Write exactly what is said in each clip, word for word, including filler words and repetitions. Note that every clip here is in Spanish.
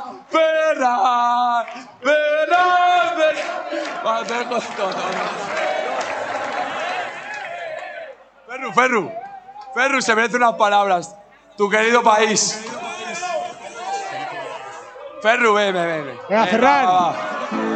perra, perra, perra. Ferru, Ferru, Ferru, se merece unas palabras. Tu querido país. Ferru, ven, ven, ven. Venga, Ferran. Va, va.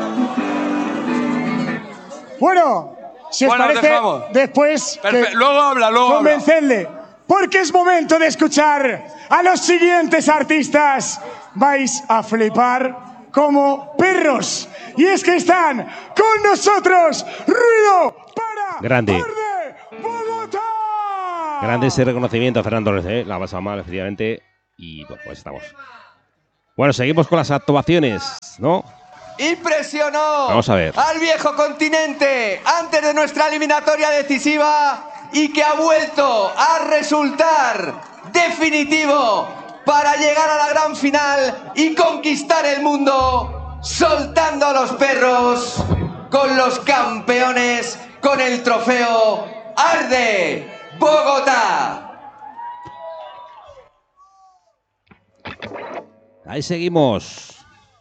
Bueno, si os Bueno, parece, dejamos. después Perfe- que luego habla, luego habla. convencerle, porque es momento de escuchar a los siguientes artistas. Vais a flipar como perros. Y es que están con nosotros, Ruido para Grande. Arde Bogotá. Grande ese reconocimiento a Fernando Torres, ¿eh? La ha pasado mal, efectivamente. Y bueno, pues estamos. Bueno, seguimos con las actuaciones, ¿no? Impresionó Vamos a ver. al viejo continente antes de nuestra eliminatoria decisiva y que ha vuelto a resultar definitivo para llegar a la gran final y conquistar el mundo, soltando a los perros con los campeones, con el trofeo Arde Bogotá. Ahí seguimos.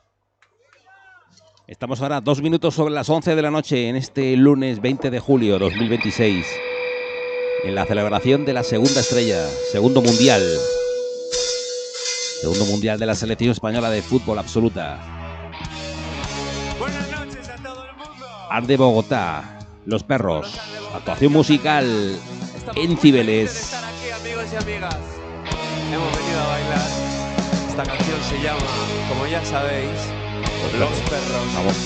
Estamos ahora dos minutos sobre las once de la noche en este lunes veinte de julio de dos mil veintiséis. En la celebración de la segunda estrella, segundo mundial. Segundo mundial de la selección española de fútbol absoluta. Buenas noches a todo el mundo. Arde Bogotá, Los Perros, actuación musical en Cibeles. Estar aquí, amigos y amigas. Hemos venido a bailar. Esta canción se llama, como ya sabéis, Los Perros. Vamos.